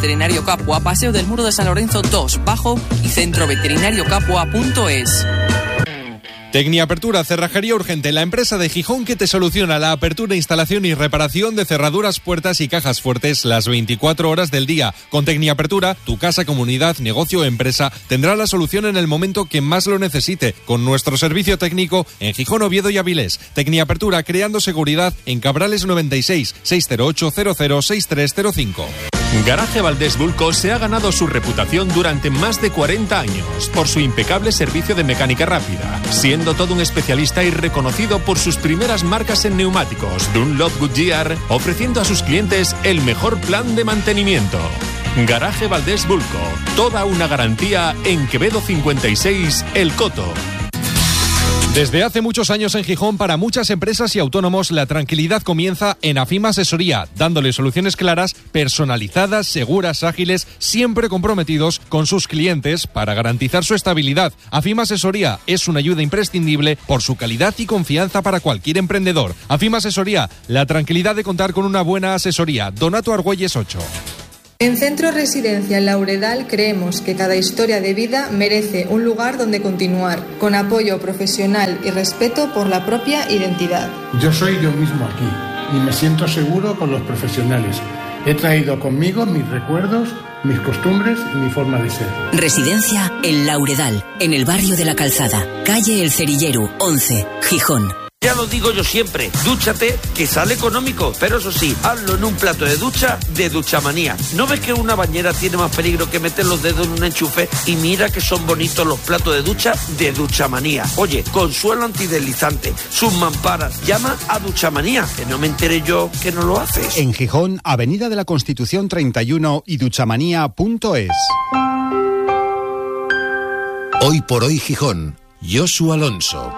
Veterinario Capua, Paseo del Muro de San Lorenzo 2, Bajo y centroveterinariocapua.es. Tecniapertura, cerrajería urgente, la empresa de Gijón que te soluciona la apertura, instalación y reparación de cerraduras, puertas y cajas fuertes las 24 horas del día. Con Tecniapertura, tu casa, comunidad, negocio o empresa tendrá la solución en el momento que más lo necesite, con nuestro servicio técnico en Gijón, Oviedo y Avilés. Tecniapertura, creando seguridad en Cabrales 96 608 00 6305. Garaje Valdés Bulco se ha ganado su reputación durante más de 40 años por su impecable servicio de mecánica rápida, siendo todo un especialista y reconocido por sus primeras marcas en neumáticos, Dunlop, Goodyear, ofreciendo a sus clientes el mejor plan de mantenimiento. Garaje Valdés Bulco, toda una garantía en Quevedo 56, El Coto. Desde hace muchos años en Gijón, para muchas empresas y autónomos, la tranquilidad comienza en AFIM Asesoría, dándole soluciones claras, personalizadas, seguras, ágiles, siempre comprometidos con sus clientes para garantizar su estabilidad. AFIM Asesoría es una ayuda imprescindible por su calidad y confianza para cualquier emprendedor. AFIM Asesoría, la tranquilidad de contar con una buena asesoría. Donato Argüelles 8. En Centro Residencial Lauredal creemos que cada historia de vida merece un lugar donde continuar, con apoyo profesional y respeto por la propia identidad. Yo soy yo mismo aquí y me siento seguro con los profesionales. He traído conmigo mis recuerdos, mis costumbres y mi forma de ser. Residencia El Lauredal, en el barrio de La Calzada, calle El Cerillero, 11, Gijón. Ya lo digo yo siempre, dúchate, que sale económico, pero eso sí, hazlo en un plato de ducha de Duchamanía. ¿No ves que una bañera tiene más peligro que meter los dedos en un enchufe? Y mira que son bonitos los platos de ducha de Duchamanía. Oye, con suelo antideslizante, sus mamparas, llama a Duchamanía, que no me enteré yo que no lo haces. En Gijón, Avenida de la Constitución 31 y duchamanía.es. Hoy por hoy Gijón, Josu Alonso.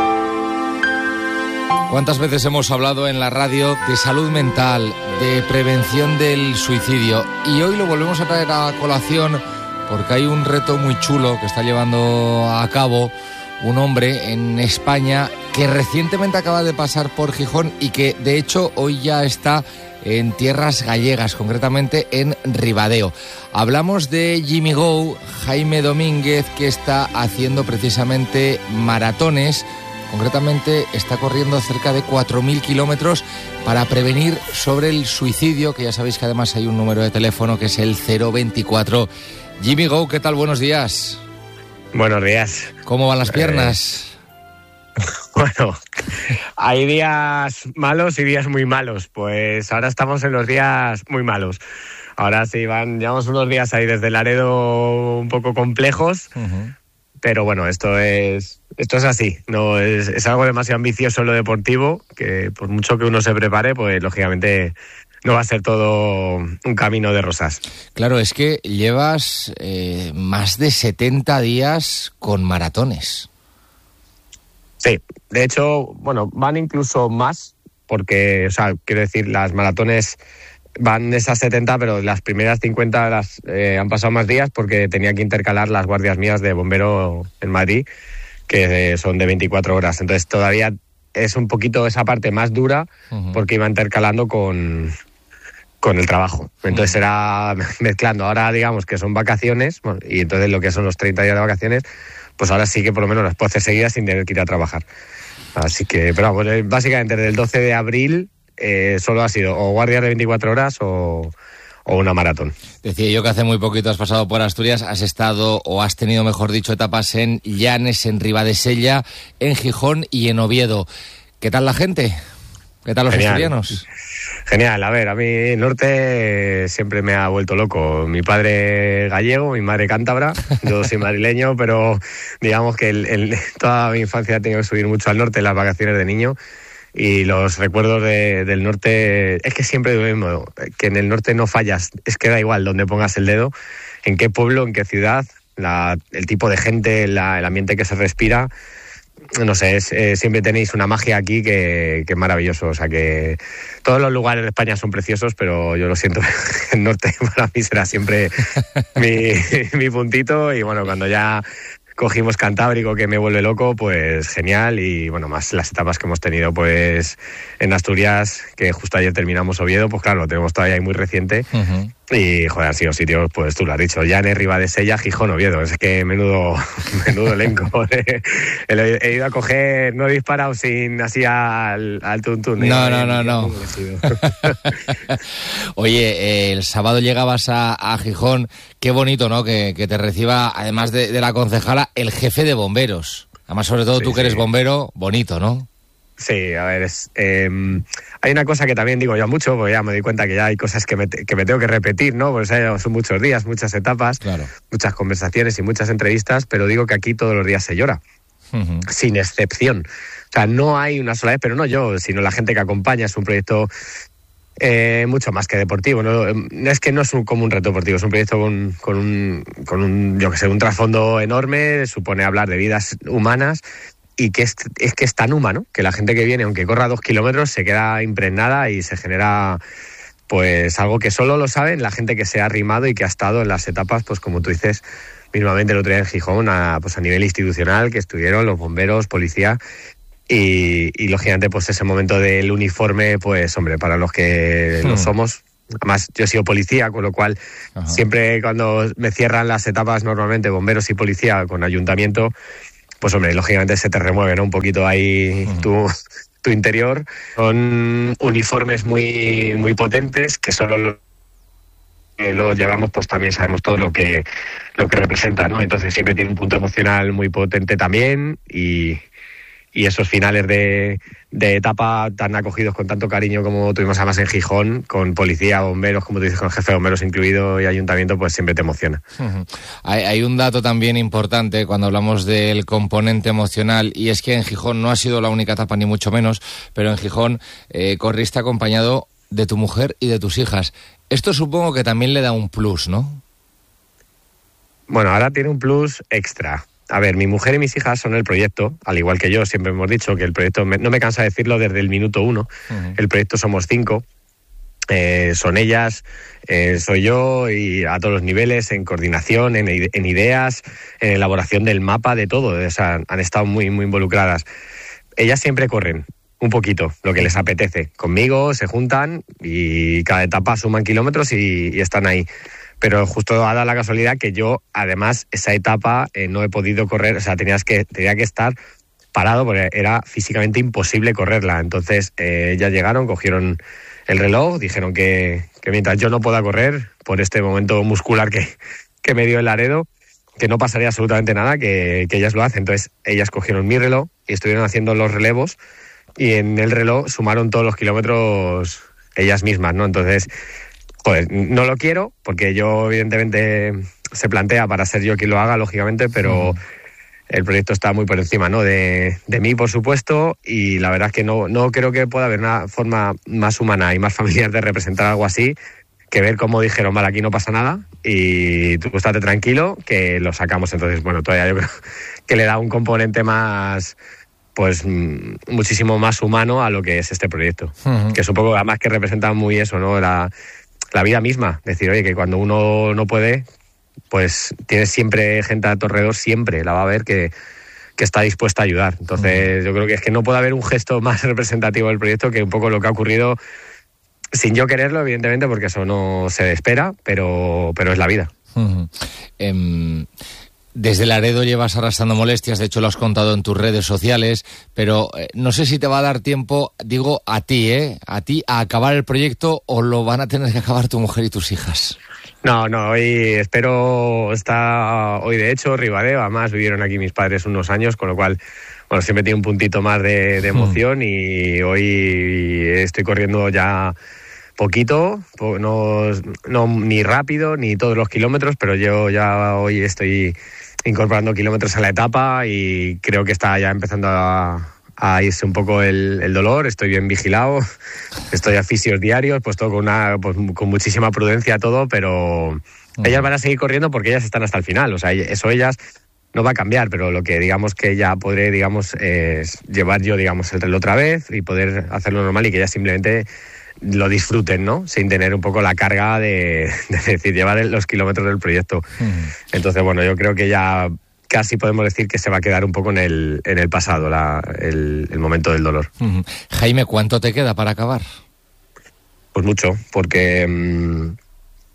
¿Cuántas veces hemos hablado en la radio de salud mental, de prevención del suicidio? Y hoy lo volvemos a traer a colación porque hay un reto muy chulo que está llevando a cabo un hombre en España que recientemente acaba de pasar por Gijón y que de hecho hoy ya está en tierras gallegas, concretamente en Ribadeo. Hablamos de Jimmy Go, Jaime Domínguez, que está haciendo precisamente maratones. Concretamente está corriendo cerca de 4.000 kilómetros para prevenir sobre el suicidio, que ya sabéis que además hay un número de teléfono que es el 024. Jimmy Go, ¿qué tal? Buenos días. Buenos días. ¿Cómo van las piernas? Bueno, hay días malos y días muy malos. Pues ahora estamos en los días muy malos. Ahora sí, llevamos unos días ahí desde Laredo un poco complejos. Uh-huh. Pero bueno, esto es así, no es algo demasiado ambicioso en lo deportivo, que por mucho que uno se prepare, pues lógicamente no va a ser todo un camino de rosas. Claro, es que llevas más de 70 días con maratones. Sí, de hecho, bueno, van incluso más, porque, o sea, quiero decir, las maratones van esas 70, pero las primeras 50 las han pasado más días porque tenía que intercalar las guardias mías de bombero en Madrid, que son de 24 horas. Entonces todavía es un poquito esa parte más dura, uh-huh, porque iba intercalando con el trabajo. Entonces era mezclando. Ahora digamos que son vacaciones, bueno, y entonces lo que son los 30 días de vacaciones, pues ahora sí que por lo menos las puedo hacer seguidas sin tener que ir a trabajar. Así que, pero vamos, básicamente desde el 12 de abril solo ha sido o guardias de 24 horas o una maratón. Decía yo que hace muy poquito has pasado por Asturias, has estado, o has tenido, mejor dicho, etapas en Llanes, en Ribadesella, en Gijón y en Oviedo. ¿Qué tal la gente? ¿Qué tal los asturianos? Genial, a ver, a mí el norte siempre me ha vuelto loco. Mi padre gallego, mi madre cántabra, yo soy madrileño, pero digamos que toda mi infancia he tenido que subir mucho al norte en las vacaciones de niño. Y los recuerdos del norte, es que siempre digo lo mismo, que en el norte no fallas, es que da igual donde pongas el dedo, en qué pueblo, en qué ciudad, el tipo de gente, el ambiente que se respira, no sé, siempre tenéis una magia aquí que es maravilloso. O sea que todos los lugares de España son preciosos, pero yo lo siento, el norte para mí será siempre mi puntito. Y bueno, cuando ya cogimos Cantábrico, que me vuelve loco, pues genial. Y bueno, más las etapas que hemos tenido pues en Asturias, que justo ayer terminamos Oviedo, pues claro, lo tenemos todavía ahí muy reciente. Uh-huh. Y, joder, han sido sitios, pues tú lo has dicho, Llanes, Ribadesella, Gijón, Oviedo. Es que menudo elenco. He ido a coger, no he disparado sin así al tuntún. No. Oye, el sábado llegabas a Gijón, qué bonito, ¿no? Que te reciba, además de la concejala, el jefe de bomberos. Además, sobre todo tú que eres bombero, bonito, ¿no? Sí, a ver, hay una cosa que también digo yo mucho, porque ya me doy cuenta que ya hay cosas que me tengo que repetir, ¿no? Pues son muchos días, muchas etapas, claro, muchas conversaciones y muchas entrevistas, pero digo que aquí todos los días se llora, sin excepción. O sea, no hay una sola vez, pero no yo, sino la gente que acompaña. Es un proyecto mucho más que deportivo, ¿no? Es que no es como un reto deportivo, es un proyecto con un yo que sé, un trasfondo enorme, supone hablar de vidas humanas. Y que es que es tan humano que la gente que viene, aunque corra 2 kilómetros, se queda impregnada y se genera pues algo que solo lo saben la gente que se ha arrimado y que ha estado en las etapas, pues como tú dices, mismamente el otro día en Gijón, a nivel institucional, que estuvieron los bomberos, policía, y lógicamente pues ese momento del uniforme, pues hombre, para los que lo somos. Además, yo he sido policía, con lo cual siempre cuando me cierran las etapas, normalmente bomberos y policía con ayuntamiento, pues hombre, lógicamente se te remueve, ¿no? Un poquito ahí tu interior. Son uniformes muy, muy potentes, que solo lo llevamos, pues también sabemos todo lo que representa, ¿no? Entonces siempre tiene un punto emocional muy potente también, y esos finales de etapa tan acogidos con tanto cariño como tuvimos además en Gijón, con policía, bomberos, como tú dices, con el jefe de bomberos incluido y ayuntamiento, pues siempre te emociona. Hay un dato también importante cuando hablamos del componente emocional, y es que en Gijón no ha sido la única etapa, ni mucho menos, pero en Gijón corriste acompañado de tu mujer y de tus hijas. Esto supongo que también le da un plus, ¿no? Bueno, ahora tiene un plus extra. A ver, mi mujer y mis hijas son el proyecto, al igual que yo, siempre hemos dicho que el proyecto, no me cansa de decirlo desde el minuto 1, el proyecto somos 5, son ellas, soy yo, y a todos los niveles, en coordinación, en ideas, en elaboración del mapa, de todo, o sea, han estado muy, muy involucradas. Ellas siempre corren un poquito, lo que les apetece. Conmigo se juntan y cada etapa suman kilómetros y están ahí. Pero justo ha dado la casualidad que yo, además, esa etapa no he podido correr, o sea, tenía que estar parado porque era físicamente imposible correrla. Entonces, ya llegaron, cogieron el reloj, dijeron que mientras yo no pueda correr, por este momento muscular que me dio el Laredo, que no pasaría absolutamente nada, que ellas lo hacen. Entonces, ellas cogieron mi reloj y estuvieron haciendo los relevos, y en el reloj sumaron todos los kilómetros ellas mismas, ¿no? Entonces, joder, no lo quiero, porque yo evidentemente se plantea para ser yo quien lo haga, lógicamente, pero el proyecto está muy por encima, ¿no? De mí, por supuesto, y la verdad es que no creo que pueda haber una forma más humana y más familiar de representar algo así, que ver cómo dijeron, vale, aquí no pasa nada, y tú estate tranquilo, que lo sacamos. Entonces, bueno, todavía yo creo que le da un componente más, pues muchísimo más humano a lo que es este proyecto, que es un poco, además, que representa muy eso, ¿no? La vida misma, decir, oye, que cuando uno no puede, pues tienes siempre gente a tu alrededor, siempre la va a ver que está dispuesta a ayudar. Entonces yo creo que es que no puede haber un gesto más representativo del proyecto que un poco lo que ha ocurrido, sin yo quererlo, evidentemente, porque eso no se espera, pero es la vida. Desde Laredo llevas arrastrando molestias, de hecho lo has contado en tus redes sociales, pero no sé si te va a dar tiempo, digo a ti, a acabar el proyecto, o lo van a tener que acabar tu mujer y tus hijas. No, hoy espero estar, hoy de hecho, Ribadeo, además vivieron aquí mis padres unos años, con lo cual, bueno, siempre tiene un puntito más de emoción, y hoy estoy corriendo ya poquito, no ni rápido, ni todos los kilómetros, pero yo ya hoy estoy incorporando kilómetros a la etapa y creo que está ya empezando a irse un poco el dolor. Estoy bien vigilado, estoy a fisios diarios, pues todo con muchísima prudencia todo, pero ellas van a seguir corriendo porque ellas están hasta el final, o sea, eso ellas no va a cambiar, pero lo que digamos que ya podré, digamos, es llevar yo, digamos, el reloj otra vez y poder hacerlo normal, y que ellas simplemente lo disfruten, ¿no? Sin tener un poco la carga de decir, llevar los kilómetros del proyecto. Entonces, bueno, yo creo que ya casi podemos decir que se va a quedar un poco en el pasado el momento del dolor. Jaime, ¿cuánto te queda para acabar? Pues mucho, porque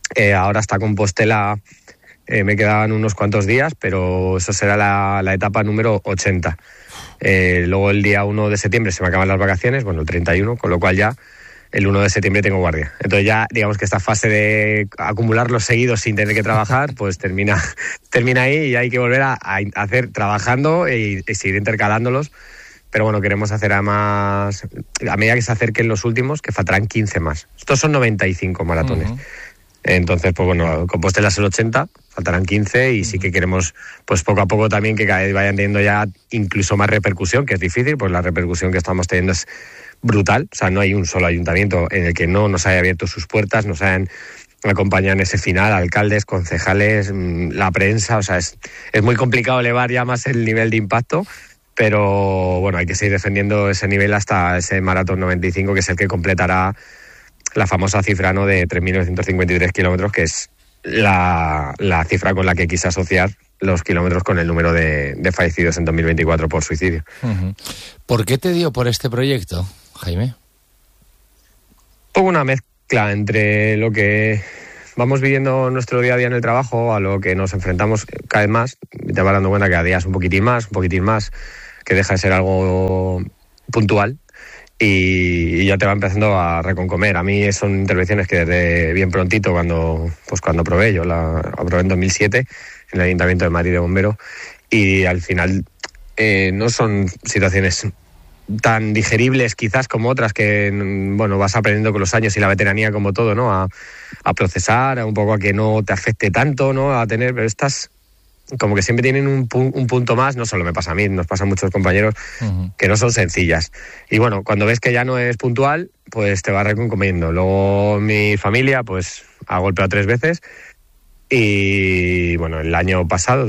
Ahora hasta Compostela me quedaban unos cuantos días, pero eso será la etapa número 80. Luego el día 1 de septiembre se me acaban las vacaciones, el 31, con lo cual ya el 1 de septiembre tengo guardia. Entonces ya digamos que esta fase de acumularlos seguidos sin tener que trabajar, pues termina ahí, y hay que volver a hacer trabajando y seguir intercalándolos. Pero bueno, queremos hacer además, a medida que se acerquen los últimos, que faltarán 15 más. Estos son 95 maratones. Uh-huh. Entonces, pues bueno, Compostela es el 80, faltarán 15, y sí que queremos, pues poco a poco también, que cada vez vayan teniendo ya incluso más repercusión, que es difícil, pues la repercusión que estamos teniendo es brutal. O sea, no hay un solo ayuntamiento en el que no nos haya abierto sus puertas, nos hayan acompañado en ese final, alcaldes, concejales, la prensa. O sea, es muy complicado elevar ya más el nivel de impacto, pero bueno, hay que seguir defendiendo ese nivel hasta ese maratón 95, que es el que completará la famosa cifra, ¿no?, de 3.953 kilómetros, que es la cifra con la que quise asociar los kilómetros con el número de fallecidos en 2024 por suicidio. Uh-huh. ¿Por qué te dio por este proyecto, Jaime? Hubo una mezcla entre lo que vamos viviendo nuestro día a día en el trabajo, a lo que nos enfrentamos cada vez más. Te vas dando cuenta que cada día es un poquitín más, que deja de ser algo puntual, y ya te va empezando a reconcomer. A mí son intervenciones que desde bien prontito, cuando aprobé, yo la aprobé en 2007 en el Ayuntamiento de Madrid de Bombero, y al final no son situaciones tan digeribles quizás como otras que, bueno, vas aprendiendo con los años y la veteranía, como todo, ¿no?, a procesar, a un poco a que no te afecte tanto, ¿no?, a tener, pero estas como que siempre tienen un punto más. No solo me pasa a mí, nos pasa a muchos compañeros, uh-huh, que no son sencillas. Y bueno, cuando ves que ya no es puntual, pues te va reconcomiendo. Luego mi familia, pues ha golpeado 3 veces. Y bueno, el año pasado,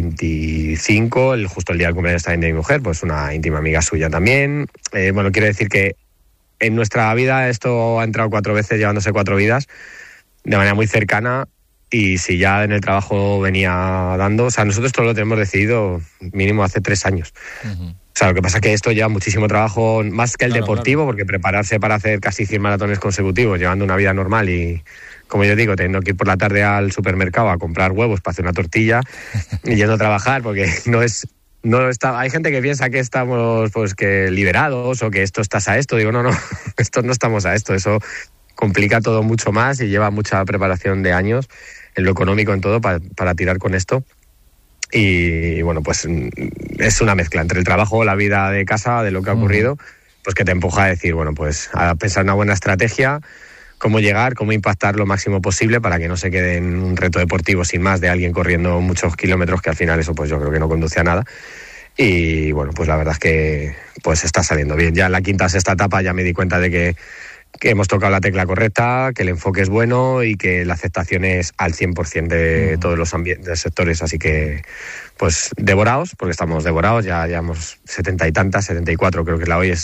2025, justo el día del cumpleaños también de mi mujer, pues una íntima amiga suya también. Bueno, quiero decir que en nuestra vida esto ha entrado 4 veces, llevándose 4 vidas, de manera muy cercana. Y si ya en el trabajo venía dando, o sea, nosotros esto lo tenemos decidido mínimo hace 3 años. Uh-huh. O sea, lo que pasa es que esto lleva muchísimo trabajo, más que el deportivo, porque prepararse para hacer casi 100 maratones consecutivos, llevando una vida normal y, como yo digo, teniendo que ir por la tarde al supermercado a comprar huevos para hacer una tortilla y yendo a trabajar, porque no está. Hay gente que piensa que estamos, pues, que liberados, o que esto estás a esto. Digo, no, esto no estamos a esto. Eso complica todo mucho más y lleva mucha preparación de años, en lo económico, en todo, para tirar con esto. Y bueno, pues es una mezcla entre el trabajo, la vida de casa, de lo que ha ocurrido, pues que te empuja a decir, bueno, pues a pensar una buena estrategia, cómo llegar, cómo impactar lo máximo posible para que no se quede en un reto deportivo sin más de alguien corriendo muchos kilómetros, que al final eso pues yo creo que no conduce a nada. Y bueno, pues la verdad es que pues está saliendo bien. Ya en la 5ª, 6ª etapa ya me di cuenta de que hemos tocado la tecla correcta, que el enfoque es bueno y que la aceptación es al 100% de todos los sectores. Así que, pues, devorados, porque estamos devorados, ya llevamos 70 y tantas, 74 creo que es la hoy.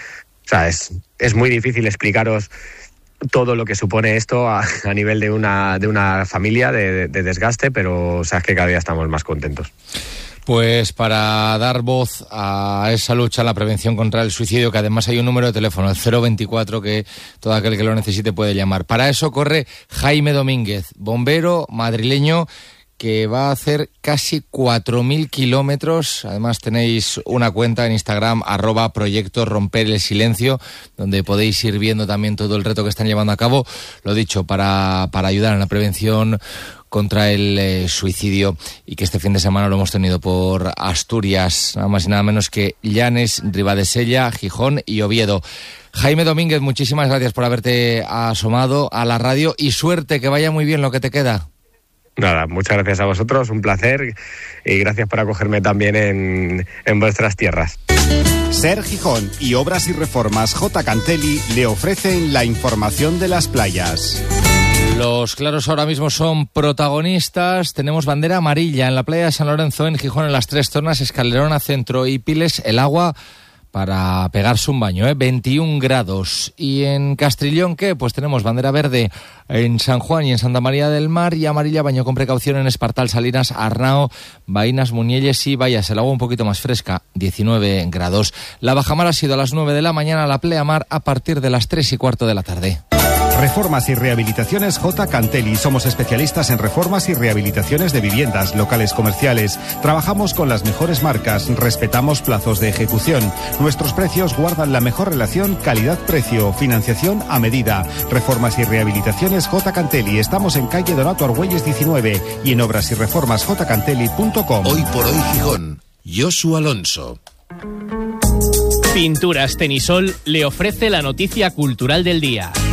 Es muy difícil explicaros todo lo que supone esto a nivel de una familia, de desgaste, pero o sea, es que cada día estamos más contentos. Pues para dar voz a esa lucha, a la prevención contra el suicidio, que además hay un número de teléfono, el 024, que todo aquel que lo necesite puede llamar. Para eso corre Jaime Domínguez, bombero madrileño, que va a hacer casi 4.000 kilómetros. Además tenéis una cuenta en Instagram, @proyecto romper el silencio, donde podéis ir viendo también todo el reto que están llevando a cabo. Lo dicho, para ayudar en la prevención contra el suicidio, y que este fin de semana lo hemos tenido por Asturias, nada más y nada menos que Llanes, Ribadesella, Gijón y Oviedo. Jaime Domínguez, muchísimas gracias por haberte asomado a la radio, y suerte, que vaya muy bien lo que te queda. Nada, muchas gracias a vosotros, un placer, y gracias por acogerme también en vuestras tierras. SER Gijón y Obras y Reformas J. Cantelli le ofrecen la información de las playas. Los claros ahora mismo son protagonistas. Tenemos bandera amarilla en la playa de San Lorenzo, en Gijón, en las 3 zonas, Escalerona, Centro y Piles. El agua para pegarse un baño, 21 grados. Y en Castrillón, ¿qué? Pues tenemos bandera verde en San Juan y en Santa María del Mar, y amarilla, baño con precaución en Espartal, Salinas, Arnao, Baínas, Muñelles y Vallas. El agua un poquito más fresca, 19 grados. La bajamar ha sido a las 9 de la mañana, la pleamar a partir de las 3:15 de la tarde. Reformas y rehabilitaciones J. Cantelli. Somos especialistas en reformas y rehabilitaciones de viviendas, locales comerciales. Trabajamos con las mejores marcas, respetamos plazos de ejecución. Nuestros precios guardan la mejor relación calidad-precio, financiación a medida. Reformas y rehabilitaciones J. Cantelli. Estamos en calle Donato Argüelles 19 y en obrasyreformasjcantelli.com. Hoy por hoy Gijón. Josu Alonso. Pinturas Tenisol le ofrece la noticia cultural del día.